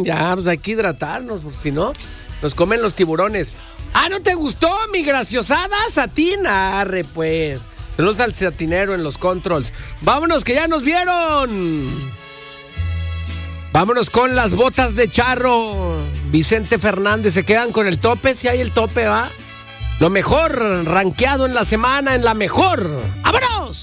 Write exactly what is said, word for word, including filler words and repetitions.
ya, pues hay que hidratarnos, porque si no, nos comen los tiburones. Ah, ¿no te gustó mi graciosada? Satín, arre pues. Saludos al satinero en los controls. Vámonos, que ya nos vieron. Vámonos con las botas de charro. Vicente Fernández, se quedan con el tope, si hay el tope, ¿va? Lo mejor rankeado en la semana, en la mejor. ¡Vámonos!